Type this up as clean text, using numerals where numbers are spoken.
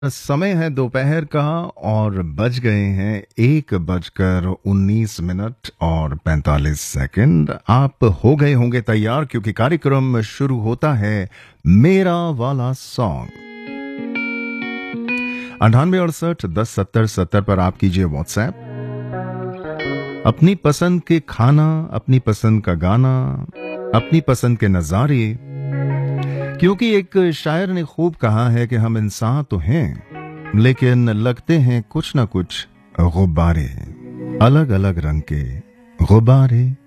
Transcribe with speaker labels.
Speaker 1: समय है दोपहर का और बज गए हैं 1:19 और 45 सेकंड। आप हो गए होंगे तैयार क्योंकि कार्यक्रम शुरू होता है मेरा वाला सॉन्ग। 9868107070 पर आप कीजिए व्हाट्सएप अपनी पसंद के खाना, अपनी पसंद का गाना, अपनी पसंद के नजारे। क्योंकि एक शायर ने खूब कहा है कि हम इंसान तो हैं लेकिन लगते हैं कुछ ना कुछ गुब्बारे, अलग अलग रंग के गुब्बारे।